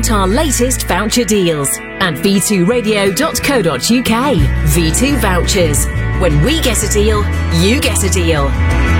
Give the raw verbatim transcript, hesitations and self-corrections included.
out our latest voucher deals at v two radio dot co dot uk. V two Vouchers. When we get a deal, you get a deal.